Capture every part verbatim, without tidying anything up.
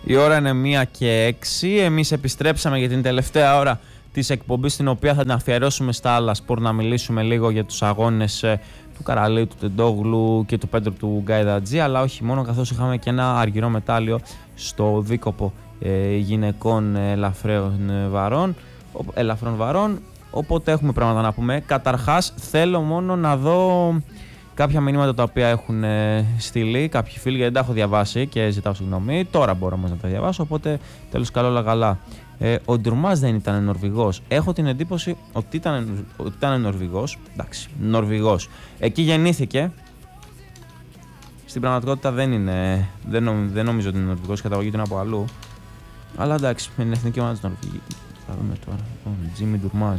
Η ώρα είναι μία και έξι. Εμείς επιστρέψαμε για την τελευταία ώρα της εκπομπής, την οποία θα την αφιερώσουμε στα άλλα σπορ, να μιλήσουμε λίγο για τους αγώνες του Καραλίου, του Τεντόγλου και του Πέντρου του Γκαϊδατζή, αλλά όχι μόνο, καθώς είχαμε και ένα αργυρό μετάλλιο στο δίκοπο ε, γυναικών ελαφρών βαρών, ελαφρών βαρών, οπότε έχουμε πράγματα να πούμε. Καταρχάς θέλω μόνο να δω κάποια μηνύματα τα οποία έχουν ε, στείλει κάποιοι φίλοι, γιατί δεν τα έχω διαβάσει και ζητάω συγγνώμη. Τώρα μπορώ όμως να τα διαβάσω, οπότε τέλος καλό όλα καλά. Ε, ο Ντουρμάς δεν ήταν Νορβηγός. Έχω την εντύπωση ότι ήταν, ότι ήταν Νορβηγός. Εντάξει, Νορβηγός. Εκεί γεννήθηκε. Στην πραγματικότητα δεν είναι. Δεν, νομ, δεν νομίζω ότι είναι Νορβηγός, καταγωγή του είναι από αλλού. Αλλά εντάξει, με την εθνική ομάδα της Νορβηγίας. Θα δούμε τώρα. Τζίμι Ντουρμάζ.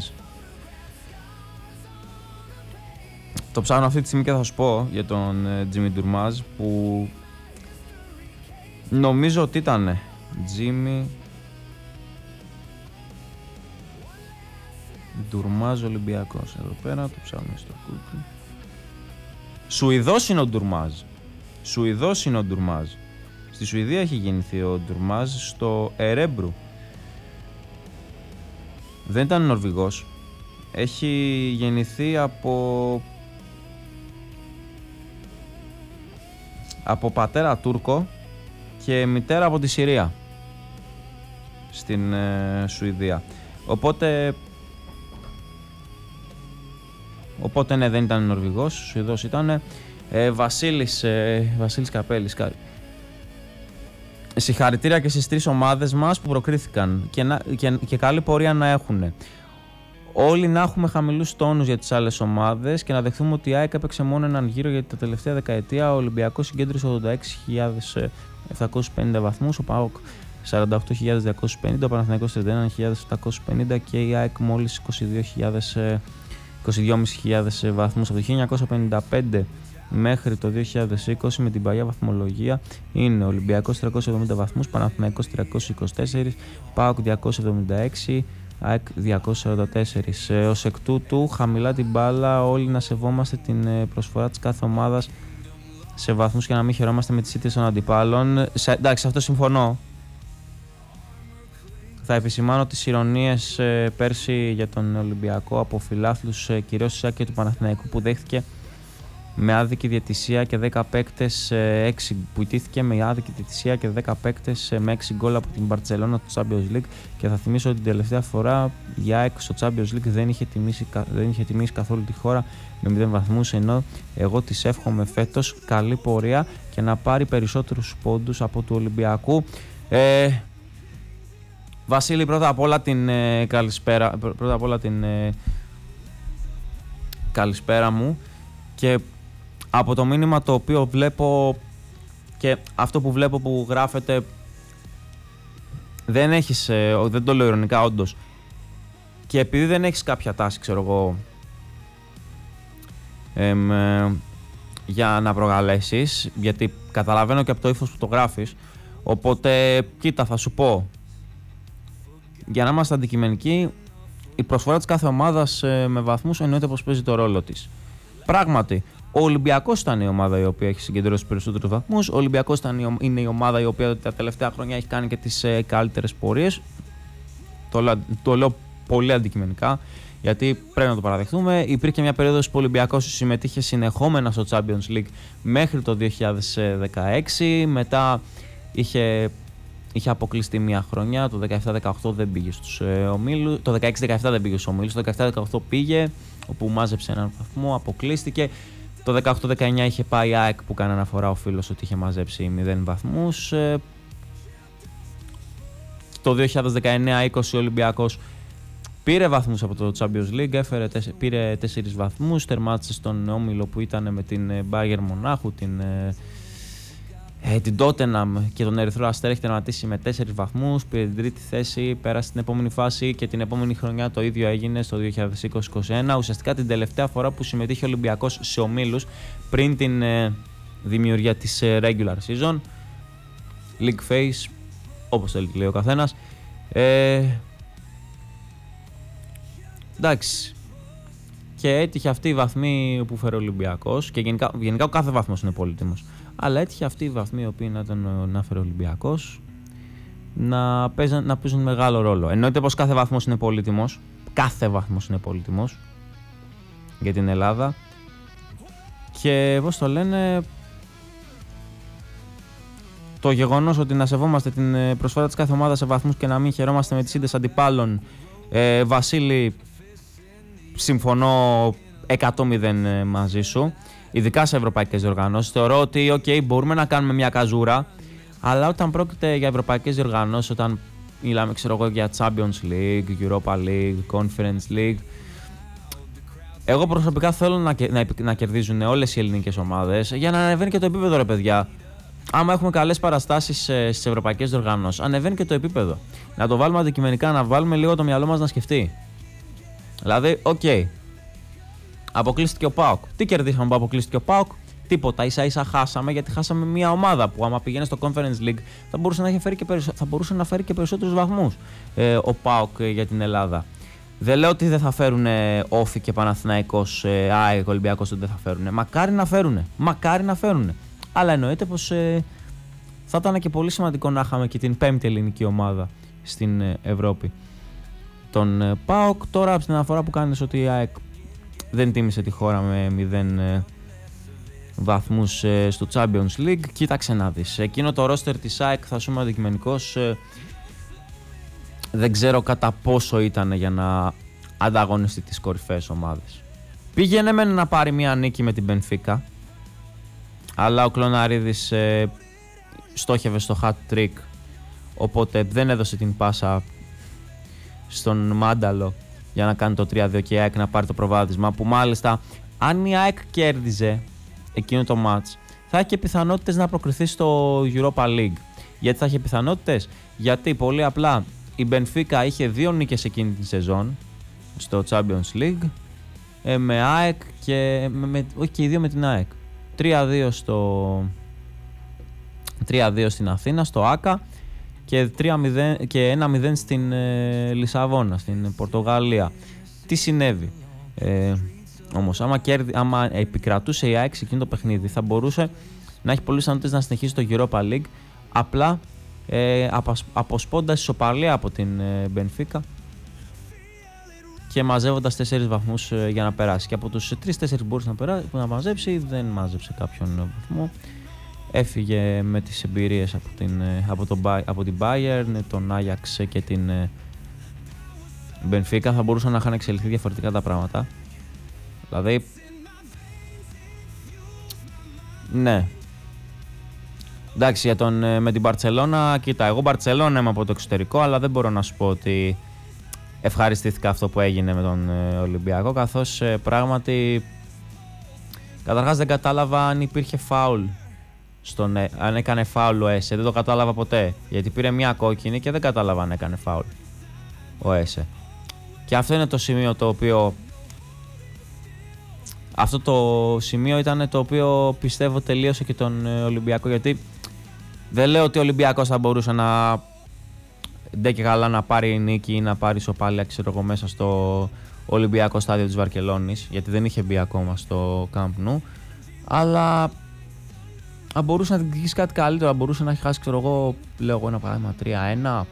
Το ψάχνω αυτή τη στιγμή και θα σου πω για τον Τζίμι Ντουρμάζ, που νομίζω ότι ήταν Τζίμι Ντουρμάζ Ολυμπιακός. Εδώ πέρα το ψάχνουμε στο Google. Σουηδός είναι ο Ντουρμάζ. Σουηδός είναι ο Ντουρμάζ. Στη Σουηδία έχει γεννηθεί ο Ντουρμάζ, στο Ερέμπρου. Δεν ήταν Νορβηγός. Έχει γεννηθεί από από πατέρα Τούρκο και μητέρα από τη Συρία στην ε, Σουηδία. Οπότε οπότε ναι, δεν ήταν Νορβηγός, Σουηδός ήταν. ε, Βασίλης, ε, Βασίλης Καπέλης. Συγχαρητήρια και στις τρεις ομάδες μας που προκρίθηκαν και, να, και, και καλή πορεία να έχουν. Όλοι να έχουμε χαμηλούς τόνους για τις άλλες ομάδες και να δεχθούμε ότι η ΑΕΚ έπαιξε μόνο έναν γύρο, γιατί τα τελευταία δεκαετία ο Ολυμπιακός συγκέντρωσε ογδόντα έξι χιλιάδες επτακόσιους πενήντα βαθμούς, ο ΠΑΟΚ σαράντα οκτώ χιλιάδες διακόσιους πενήντα, ο Παναθηναϊκός τριάντα ένα χιλιάδες επτακόσιους πενήντα και η ΑΕΚ μόλις είκοσι δύο χιλιάδες, είκοσι δυόμισι χιλιάδες βαθμούς. Από το χίλια εννιακόσια πενήντα πέντε μέχρι το δύο χιλιάδες είκοσι με την παλιά βαθμολογία είναι ο Ολυμπιακός τριακόσιους εβδομήντα βαθμούς, Παναθηναϊκός τριακόσιους είκοσι τέσσερα, ΠΑΟΚ διακόσιους εβδομήντα έξι, ΑΕΚ διακόσιους σαράντα τέσσερα. Ε, ως εκ τούτου, χαμηλά την μπάλα, όλοι να σεβόμαστε την ε, προσφορά της κάθε ομάδας σε βαθμούς και να μην χαιρόμαστε με τις ήττες των αντιπάλων. Σε, εντάξει, αυτό συμφωνώ. Θα επισημάνω τις ηρωνίες ε, πέρσι για τον Ολυμπιακό από φιλάθλους ε, κυρίως της ΑΕΚ και του Παναθηναϊκού, που δέχτηκε με άδικη διαιτησία και δέκα παίκτες, έξι, που ιτήθηκε με άδικη διαιτησία και δέκα παίκτες με έξι γκολ από την Μπαρτσελώνα του Champions League. Και θα θυμίσω ότι την τελευταία φορά η ΑΕΚ στο Champions League δεν είχε τιμήσει, δεν είχε τιμήσει καθόλου τη χώρα με μηδέν βαθμούς, ενώ εγώ της εύχομαι φέτος καλή πορεία και να πάρει περισσότερους πόντους από του Ολυμπιακού. Ε, Βασίλη, πρώτα απ' όλα την ε, καλησπέρα, πρώτα απ' όλα την ε, καλησπέρα μου, και από το μήνυμα το οποίο βλέπω και αυτό που βλέπω που γράφεται, δεν έχεις, δεν το λέω ειρωνικά όντως, και επειδή δεν έχεις κάποια τάση, ξέρω εγώ, εμ, για να προκαλέσεις, γιατί καταλαβαίνω και από το ύφος που το γράφεις, οπότε κοίτα, θα σου πω, για να είμαστε αντικειμενικοί, η προσφορά της κάθε ομάδας με βαθμούς εννοείται πως παίζει το ρόλο της. Πράγματι, ο Ολυμπιακός ήταν η ομάδα η οποία έχει συγκεντρώσει περισσότερους βαθμούς. Ο Ολυμπιακός είναι η ομάδα η οποία τα τελευταία χρόνια έχει κάνει και τις ε, καλύτερες πορείες. Το, το λέω πολύ αντικειμενικά, γιατί πρέπει να το παραδεχτούμε. Υπήρχε μια περίοδος που ο Ολυμπιακός συμμετείχε συνεχόμενα στο Champions League μέχρι το δύο χιλιάδες δεκαέξι. Μετά είχε, είχε αποκλειστεί μια χρονιά. Το δεκαεπτά δεκαοκτώ δεν πήγε στους ε, ομίλους. Το δεκαέξι δεκαεπτά δεν πήγε στους ομίλους. Το δεκαεπτά δεκαοκτώ πήγε, όπου μάζεψε έναν βαθμό, αποκλείστηκε. Το δεκαοκτώ δεκαεννιά είχε πάει η ΑΕΚ, που κάνει αναφορά ο φίλος ότι είχε μαζέψει μηδέν βαθμούς. Το δύο χιλιάδες δεκαεννιά είκοσι ο Ολυμπιακός πήρε βαθμούς από το Champions League, έφερε, πήρε τέσσερις βαθμούς, τερμάτισε στον όμιλο που ήταν με την Bayern Μονάχου, την, ε, την Tottenham και τον Ερυθρό Αστέρα, έχει τερματίσει με τέσσερις βαθμούς, πήρε την τρίτη θέση, πέρασε στην επόμενη φάση και την επόμενη χρονιά το ίδιο έγινε στο δύο χιλιάδες είκοσι είκοσι ένα. Ουσιαστικά την τελευταία φορά που συμμετείχε ο Ολυμπιακός σε ομίλους πριν την ε, δημιουργία της ε, regular season, league phase, όπως θέλει λέει ο καθένας. Ε, εντάξει. Και έτυχε αυτή η βαθμή που φέρει ο Ολυμπιακός, και γενικά, γενικά ο κάθε βαθμός είναι πολύτιμος. Αλλά έτυχε αυτή η βαθμή η οποία να, τον, να φέρει ο Ολυμπιακός. να παίζουν, να παίζουν μεγάλο ρόλο. Εννοείται πως κάθε βαθμός είναι πολύτιμος, κάθε βαθμός είναι πολύτιμος για την Ελλάδα και πώς το λένε, το γεγονός ότι να σεβόμαστε την προσφορά της κάθε ομάδας σε βαθμούς και να μην χαιρόμαστε με τις ήττες αντιπάλων. ε, Βασίλη, συμφωνώ εκατό μηδέν μαζί σου, ειδικά σε ευρωπαϊκές διοργανώσεις. Θεωρώ ότι okay, μπορούμε να κάνουμε μια καζούρα, αλλά όταν πρόκειται για ευρωπαϊκές διοργανώσεις, όταν μιλάμε ξέρω εγώ, για Champions League, Europa League, Conference League, εγώ προσωπικά θέλω να, να, να κερδίζουν όλες οι ελληνικές ομάδες για να ανεβαίνει και το επίπεδο, ρε παιδιά. Άμα έχουμε καλές παραστάσεις στις ευρωπαϊκές διοργανώσεις, ανεβαίνει και το επίπεδο. Να το βάλουμε αντικειμενικά, να βάλουμε λίγο το μυαλό μας να σκεφτεί. Δηλαδή, οκ. Okay. Αποκλείστηκε ο ΠΑΟΚ. Τι κερδίσαμε που αποκλείστηκε ο ΠΑΟΚ? Τίποτα. Ίσα ίσα χάσαμε γιατί χάσαμε μια ομάδα που, άμα πηγαίνει στο Conference League, θα μπορούσε να, φέρει και περισσο... θα μπορούσε να φέρει και περισσότερους βαθμούς ε, ο ΠΑΟΚ ε, για την Ελλάδα. Δεν λέω ότι δεν θα φέρουν Όφη και Παναθηναϊκός, ε, ΑΕΚ, Ολυμπιακός, ότι δεν θα φέρουν. Μακάρι να φέρουν. Μακάρι να φέρουν. Αλλά εννοείται πως ε, θα ήταν και πολύ σημαντικό να είχαμε και την πέμπτη ελληνική ομάδα στην ε, Ευρώπη. Τον ε, ΠΑΟΚ. Τώρα από την αναφορά που κάνεις ότι η ΑΕΚ δεν τίμησε τη χώρα με μηδέν ε, βαθμούς ε, στο Champions League, κοίταξε να δεις. Εκείνο το ρόστερ της ΑΕΚ, θα σου είμαι αντικειμενικός, ε, δεν ξέρω κατά πόσο ήταν για να ανταγωνιστεί τις κορυφαίες ομάδες. Πήγαινε μεν να πάρει μια νίκη με την Μπενφίκα, αλλά ο Κλωναρίδης ε, στόχευε στο hat-trick, οπότε δεν έδωσε την πάσα στον Μάνταλο για να κάνει το τρία δύο και η ΑΕΚ να πάρει το προβάδισμα, που μάλιστα αν η ΑΕΚ κέρδιζε εκείνο το match θα είχε πιθανότητες να προκριθεί στο Europa League. Γιατί θα είχε πιθανότητες? Γιατί πολύ απλά η Μπενφίκα είχε δύο νίκες εκείνη την σεζόν στο Champions League ε, με ΑΕΚ και με, με, όχι και οι δύο με την ΑΕΚ. τρία δύο στο τρία δύο στην Αθήνα, στο ΆΚΑ, και, τρία μηδέν, και ένα μηδέν στην ε, Λισαβόνα, στην Πορτογαλία. Τι συνέβη? Ε, όμως άμα, κέρδι, άμα επικρατούσε η ΑΕΚ σε εκείνο το παιχνίδι, θα μπορούσε να έχει πολλές πιθανότητες να συνεχίσει το Europa League, απλά ε, αποσπώντας ισοπαλία από την Μπενφίκα και μαζεύοντας τέσσερις βαθμούς ε, για να περάσει. Και από τους τρεις τέσσερις που μπορούσε να, περάσει, που να μαζέψει, δεν μάζεψε κάποιον βαθμό. Έφυγε με τις εμπειρίες από την, από τον, από την Bayern, τον Άγιαξ και την Μπενφίκα. Θα μπορούσαν να είχαν εξελιχθεί διαφορετικά τα πράγματα. Δηλαδή, ναι. Εντάξει, για τον, με την Μπαρτσελώνα, κοίτα, εγώ Μπαρτσελώνα είμαι από το εξωτερικό, αλλά δεν μπορώ να σου πω ότι ευχαριστήθηκα αυτό που έγινε με τον Ολυμπιακό, καθώς πράγματι, καταρχάς δεν κατάλαβα αν υπήρχε φάουλ. Στον, αν έκανε φάουλ ο Έσε, δεν το κατάλαβα ποτέ. Γιατί πήρε μια κόκκινη και δεν κατάλαβα αν έκανε φάουλ ο Έσε. Και αυτό είναι το σημείο το οποίο. Αυτό το σημείο ήταν το οποίο πιστεύω τελείωσε και τον Ολυμπιακό. Γιατί δεν λέω ότι ο Ολυμπιακός θα μπορούσε να ντε και καλά να πάρει νίκη ή να πάρει ισοπαλία, ξέρω εγώ, μέσα στο Ολυμπιακό στάδιο της Βαρκελόνης. Γιατί δεν είχε μπει ακόμα στο Camp Nou. Αλλά αν μπορούσε να διεκδικήσει κάτι καλύτερο, αν μπορούσε να έχει χάσει, ξέρω εγώ, λέω εγώ ένα παράδειγμα, τρία ένα.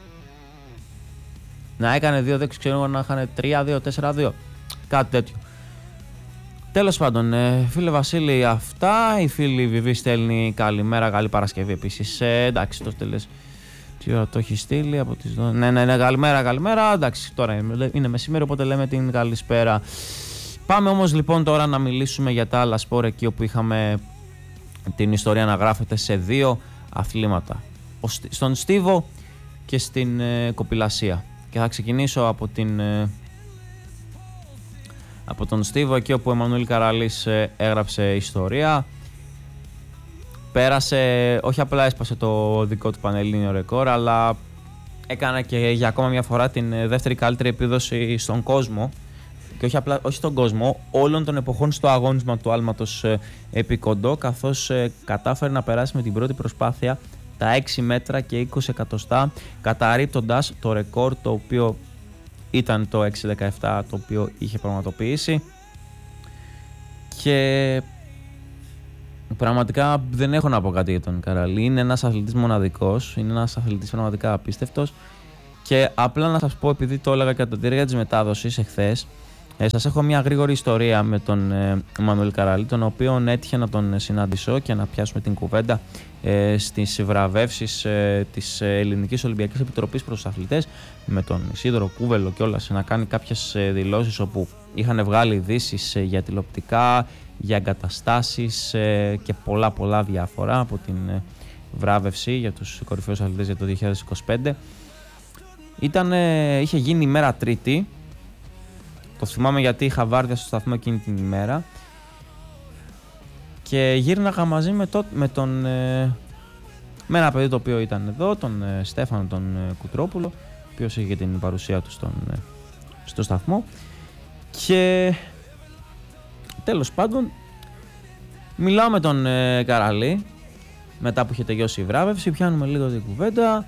Να έκανε δύο δέκα, ξέρω εγώ, να είχαν τρία δύο, τέσσερα δύο. Κάτι τέτοιο. Τέλος πάντων, ε, φίλε Βασίλη, αυτά. Η φίλη Βιβί στέλνει καλημέρα, καλή Παρασκευή επίσης. Ε, εντάξει, το στέλνες. Τι ώρα το έχει στείλει από τις. Ναι, ναι, ναι, καλημέρα, καλημέρα. Εντάξει, τώρα είναι μεσημέρι, οπότε λέμε την καλησπέρα. Πάμε όμως λοιπόν τώρα να μιλήσουμε για τα άλλα σπορ, εκεί όπου είχαμε την ιστορία να γράφεται σε δύο αθλήματα. Στον στίβο και στην ε, κοπηλασία. Και θα ξεκινήσω από, την, ε, από τον στίβο, εκεί όπου ο Εμμανουήλ Καραλής ε, έγραψε ιστορία. Πέρασε, όχι απλά έσπασε το δικό του πανελλήνιο ρεκόρ, αλλά έκανε και για ακόμα μια φορά την δεύτερη καλύτερη επίδοση στον κόσμο. Και όχι απλά, όχι στον κόσμο, όλων των εποχών στο αγώνισμα του άλματος ε, επί κοντό, καθώς ε, κατάφερε να περάσει με την πρώτη προσπάθεια τα έξι μέτρα και είκοσι εκατοστά, καταρρίπτοντας το ρεκόρ το οποίο ήταν το έξι δεκαεπτά, το οποίο είχε πραγματοποιήσει. Και πραγματικά δεν έχω να πω κάτι για τον Καραλή. Είναι ένας αθλητής μοναδικός, είναι ένας αθλητής πραγματικά απίστευτος. Και απλά να σας πω, επειδή το έλεγα κατά τη διάρκεια της μετάδοσης εχθές, ε, σας έχω μια γρήγορη ιστορία με τον ε, Μανουέλ Καραλή, τον οποίο έτυχε να τον συναντήσω και να πιάσουμε την κουβέντα ε, στις βραβεύσεις ε, της Ελληνικής Ολυμπιακής Επιτροπής προς τους αθλητές, με τον Ισίδωρο Κούβελο κιόλας, να κάνει κάποιες ε, δηλώσεις όπου είχαν βγάλει ειδήσεις ε, για τηλεοπτικά, για εγκαταστάσεις ε, και πολλά πολλά διάφορα από την ε, βράβευση για τους κορυφαίους αθλητές για το δύο χιλιάδες είκοσι πέντε. Ήταν, ε, είχε γίνει ημέρα Τρίτη, το θυμάμαι γιατί είχα βάρδια στο σταθμό εκείνη την ημέρα και γύρναγα μαζί με, το, με τον ε, με ένα παιδί το οποίο ήταν εδώ, τον ε, Στέφανο τον ε, Κουτρόπουλο, ο οποίος είχε την παρουσία του στον, ε, στο σταθμό, και τέλος πάντων μιλάω με τον ε, Καραλή μετά που είχε τελειώσει η βράβευση, πιάνουμε λίγο την κουβέντα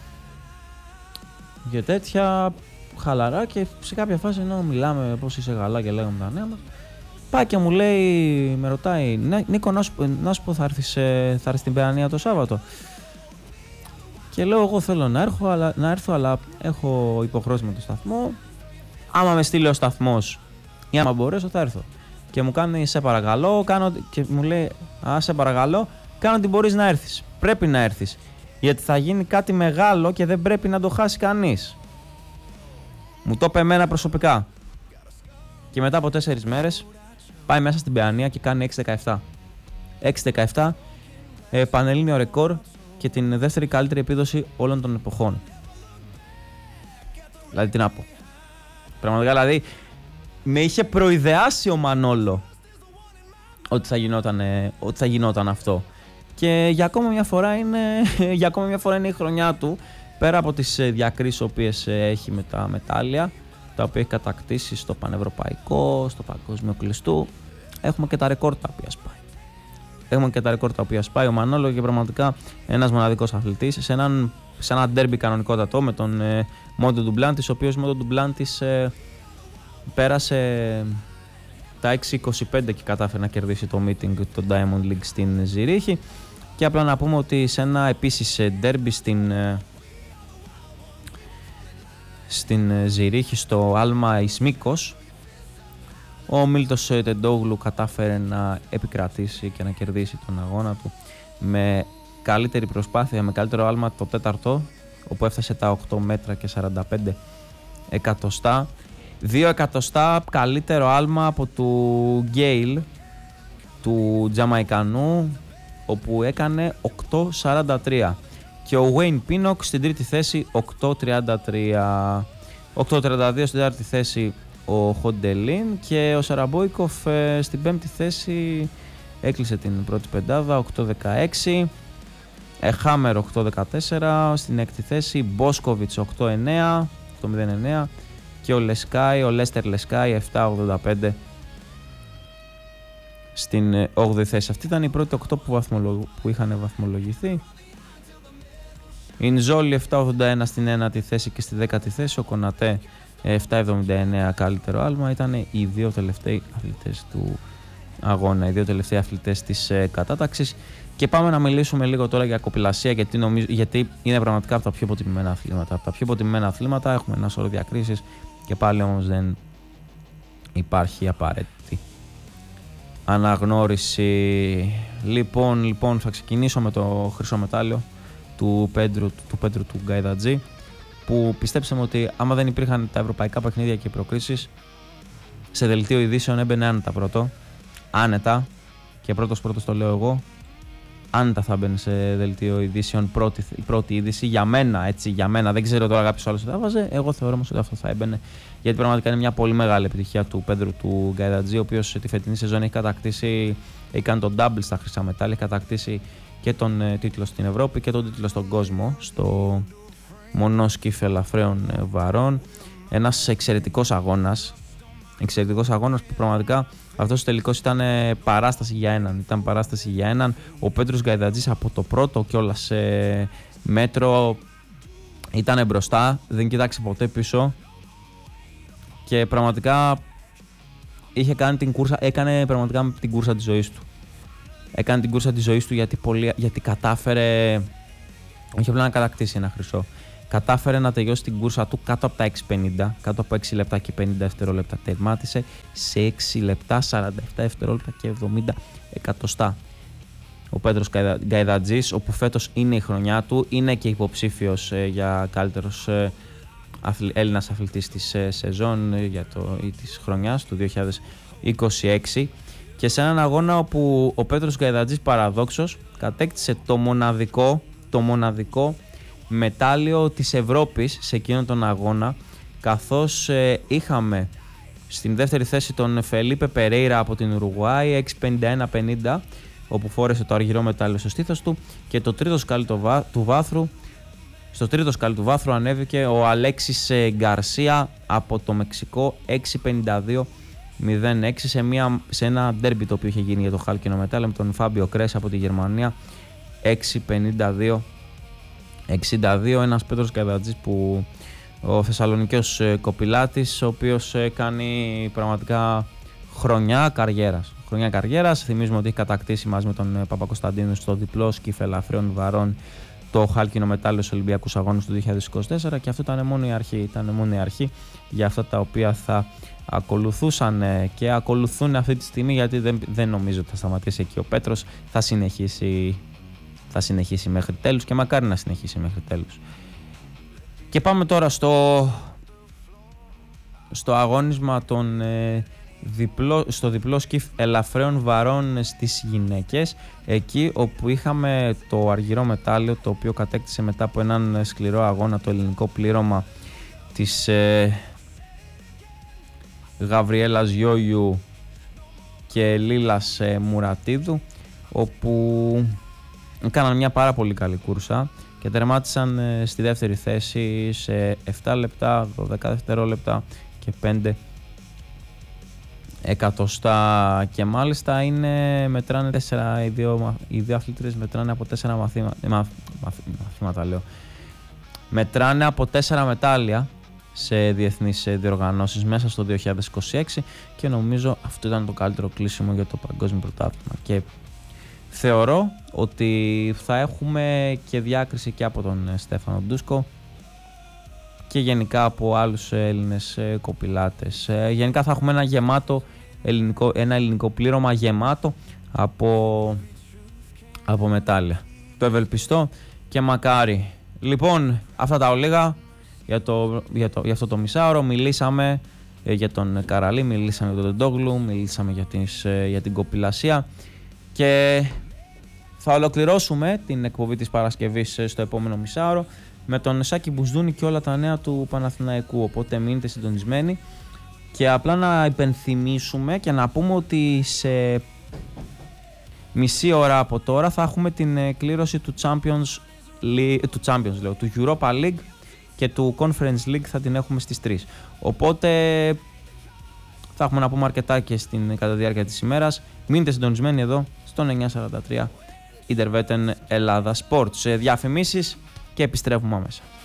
και τέτοια χαλαρά, και σε κάποια φάση ενώ μιλάμε πώς είσαι καλά και λέγαμε τα νέα μας, πάει και μου λέει, με ρωτάει, Νίκο, να σου, να σου πω, θα έρθεις, θα έρθεις στην Παιανία το Σάββατο? Και λέω, εγώ θέλω να έρθω, αλλά, να έρθω, αλλά έχω υποχρεώσει με το σταθμό. Άμα με στείλει ο σταθμός ή άμα μπορέσω θα έρθω. Και μου κάνει, σε παρακαλώ, κάνω, και μου λέει, α, σε παρακαλώ, κάνω ότι μπορείς να έρθεις. Πρέπει να έρθεις. Γιατί θα γίνει κάτι μεγάλο και δεν πρέπει να το χάσει κανείς. Μου το είπε εμένα προσωπικά. Και μετά από τέσσερις μέρες πάει μέσα στην Παιανία και κάνει έξι δεκαεπτά. έξι δεκαεπτά, ε, πανελλήνιο ρεκόρ και την δεύτερη καλύτερη επίδοση όλων των εποχών. Δηλαδή τι να πω. Πραγματικά δηλαδή με είχε προειδεάσει ο Μανόλο ότι θα γινόταν, ε, ότι θα γινόταν αυτό. Και για ακόμα μια φορά είναι, για ακόμα μια φορά είναι η χρονιά του. Πέρα από τις διακρίσεις οποίες έχει με τα μετάλλια, τα οποία έχει κατακτήσει στο πανευρωπαϊκό, στο παγκόσμιο κλειστού, έχουμε και τα ρεκόρ τα οποία σπάει. Έχουμε και τα ρεκόρ τα οποία σπάει ο Μανόλο, και πραγματικά ένας μοναδικός αθλητής σε, έναν, σε ένα ντέρμπι κανονικότατο με τον ε, Μόντο Ντουμπλάντης, ο οποίος Μόντο Ντουμπλάντης ε, πέρασε τα έξι είκοσι πέντε και κατάφερε να κερδίσει το meeting, το Diamond League στην Ζηρίχη. Και απλά να πούμε ότι σε ένα επίσης ντέρμπι στην στην Ζηρίχη, στο Άλμα Ισμίκος, ο Μίλτος Τεντόγλου κατάφερε να επικρατήσει και να κερδίσει τον αγώνα του με καλύτερη προσπάθεια, με καλύτερο άλμα το τέταρτο, όπου έφτασε τα οκτώ μέτρα και σαράντα πέντε εκατοστά. Δύο εκατοστά καλύτερο άλμα από του Γκέιλ, του Τζαμαϊκανού, όπου έκανε οκτώ σαράντα τρία. Και ο Wayne Pinnock στην τρίτη θέση οκτώ τριάντα τρία. οκτώ τριάντα δύο στην τέταρτη θέση ο Χοντελίν, και ο Σαραμπόικοφ ε, στην πέμπτη θέση έκλεισε την πρώτη πεντάδα οκτώ δεκαέξι. ε, Χάμερ οκτώ δεκατέσσερα στην έκτη θέση, Μπόσκοβιτς οκτώ εννέα, οκτώ μηδέν εννέα, και ο Λεσκάι, ο Λέστερ Λεσκάι επτά ογδόντα πέντε στην όγδοη θέση. Αυτή ήταν οι πρώτοι οκτώ που, βαθμολο... που είχαν βαθμολογηθεί. Η Νζόλη επτά ογδόντα ένα στην ένατη θέση, και στη δέκατη θέση ο Κονατέ επτά εβδομήντα εννέα καλύτερο άλμα. Ήταν οι δύο τελευταίοι αθλητές του αγώνα, οι δύο τελευταίοι αθλητές της ε, κατάταξης. Και πάμε να μιλήσουμε λίγο τώρα για κοπηλασία, γιατί, νομίζω, γιατί είναι πραγματικά από τα πιο υποτιμημένα αθλήματα. Από τα πιο υποτιμημένα αθλήματα έχουμε ένα σωρό διακρίσεις, και πάλι όμως δεν υπάρχει απαραίτητη αναγνώριση. Λοιπόν, λοιπόν θα ξεκινήσω με το χρυσό μετάλλιο του Πέντρου του, Πέντρου, του Γκαϊδατζή, που πιστέψαμε ότι άμα δεν υπήρχαν τα ευρωπαϊκά παιχνίδια και οι προκρίσεις, σε δελτίο ειδήσεων έμπαινε άνετα πρώτο, άνετα, και πρώτος πρώτος το λέω εγώ, άνετα θα μπαίνει σε δελτίο ειδήσεων πρώτη, πρώτη είδηση για μένα, έτσι, για μένα. Δεν ξέρω τώρα κάποιος άλλος θα τα βάζε. Εγώ θεωρώ όμως ότι αυτό θα έμπαινε, γιατί πραγματικά είναι μια πολύ μεγάλη επιτυχία του Πέντρου του Γκαϊδατζή, ο οποίος τη φετινή σεζόν έχει κατακτήσει, έχει κάνει τον double στα χρυσά μετάλλια, έχει κατακτήσει και τον ε, τίτλο στην Ευρώπη και τον τίτλο στον κόσμο, στο μονόσκυφ ελαφραίων ε, βαρών. Ένας εξαιρετικός αγώνας. Εξαιρετικός αγώνας που πραγματικά αυτός ο τελικός ήταν ε, παράσταση για έναν. Ήταν παράσταση για έναν. Ο Πέντρος Γκαϊδατζής από το πρώτο κιόλας ε, μέτρο ήταν μπροστά, δεν κοίταξε ποτέ πίσω, και πραγματικά είχε κάνει την κούρσα, έκανε πραγματικά την κούρσα της ζωής του. έκανε την κούρσα της ζωής του γιατί, πολύ, γιατί κατάφερε, όχι απλά να κατακτήσει ένα χρυσό, κατάφερε να τελειώσει την κούρσα του κάτω από τα έξι πενήντα, κάτω από έξι λεπτά και πενήντα δευτερόλεπτα. Τερμάτισε σε έξι λεπτά σαράντα επτά δευτερόλεπτα και εβδομήντα εκατοστά. Ο Πέτρος Γκαϊδατζής, όπου φέτος είναι η χρονιά του, είναι και υποψήφιος ε, για καλύτερος ε, αθλη, Έλληνας αθλητής της ε, σεζόν ε, για το, ή της χρονιάς του δύο χιλιάδες είκοσι έξι, και σε έναν αγώνα όπου ο Πέτρος Γκαϊδατζής παραδόξως κατέκτησε το μοναδικό, το μοναδικό μετάλλιο της Ευρώπης σε εκείνον τον αγώνα, καθώς ε, είχαμε στην δεύτερη θέση τον Φελίπε Περέιρα από την Ουρουγουάη έξι πενήντα ένα πενήντα, όπου φόρεσε το αργυρό μετάλλιο στο στήθος του, και το τρίτο σκάλι του βάθρου, στο τρίτο σκάλι του βάθρου ανέβηκε ο Αλέξης Γκαρσία από το Μεξικό έξι πενήντα δύο μηδέν έξι σε, μια, σε ένα ντέρμπι το οποίο είχε γίνει για το χάλκινο μετάλλιο με τον Φάμπιο Κρές από τη Γερμανία έξι πενήντα δύο εξήντα δύο. Ένας Πέτρος Γκαϊδατζής που ο Θεσσαλονικιός κοπηλάτης, ο οποίος κάνει πραγματικά χρονιά καριέρας. Χρονιά καριέρας. Θυμίζουμε ότι έχει κατακτήσει μαζί με τον Παπακοσταντίνου στο διπλό σκύφ ελαφραίων βαρών το χάλκινο μετάλλιο στους Ολυμπιακούς Αγώνες του δύο χιλιάδες είκοσι τέσσερα, και αυτό ήταν μόνο η αρχή. Ήταν μόνο η αρχή για αυτά τα οποία θα ακολουθούσαν και ακολουθούν αυτή τη στιγμή, γιατί δεν, δεν νομίζω ότι θα σταματήσει εκεί ο Πέτρος. Θα συνεχίσει, θα συνεχίσει μέχρι τέλους και μακάρι να συνεχίσει μέχρι τέλους. Και πάμε τώρα στο, στο αγώνισμα των, ε, διπλό, στο διπλό σκύφ ελαφραίων βαρών στις γυναίκες, εκεί όπου είχαμε το αργυρό μετάλλιο, το οποίο κατέκτησε μετά από έναν σκληρό αγώνα το ελληνικό πλήρωμα της ε, Γαβριέλας Γιόγιου και Λίλας ε, Μουρατίδου, όπου έκαναν μια πάρα πολύ καλή κούρσα και τερμάτισαν ε, στη δεύτερη θέση σε επτά λεπτά, δώδεκα δευτερόλεπτα και πέντε εκατοστά, και μάλιστα είναι, μετράνε τέσσερα, οι δύο, οι δύο αθλήτρες μετράνε από τέσσερα μαθήματα, μαθ, μαθ, μαθήματα λέω, μετράνε από τέσσερα μετάλλια σε διεθνείς διοργανώσεις μέσα στο δύο χιλιάδες είκοσι έξι, και νομίζω αυτό ήταν το καλύτερο κλείσιμο για το παγκόσμιο πρωτάθλημα, και θεωρώ ότι θα έχουμε και διάκριση και από τον Στέφανο Ντούσκο και γενικά από άλλους Έλληνες κοπηλάτες. Γενικά θα έχουμε ένα γεμάτο ελληνικό, ένα ελληνικό πλήρωμα γεμάτο από, από μετάλλια. Το ευελπιστώ και μακάρι. Λοιπόν, αυτά τα ολίγα για, το, για, το, για αυτό το μισάωρο. Μιλήσαμε για τον Καραλή, μιλήσαμε για τον Τεντόγλου, μιλήσαμε για, τις, για την κοπηλασία, και θα ολοκληρώσουμε την εκπομπή της Παρασκευής στο επόμενο μισάωρο με τον Σάκη Μπουσδούνη και όλα τα νέα του Παναθηναϊκού, οπότε μείνετε συντονισμένοι. Και απλά να υπενθυμίσουμε και να πούμε ότι σε μισή ώρα από τώρα θα έχουμε την κλήρωση του Champions League, του Champions λέω, του Europa League και του Conference League, θα την έχουμε στις τρεις. Οπότε θα έχουμε να πούμε αρκετά και στην κατά τη διάρκεια της ημέρας. Μείνετε συντονισμένοι εδώ στον εννιακόσια σαράντα τρία Interwetten Ελλάδα Sports. Διαφημίσεις και επιστρέφουμε άμεσα.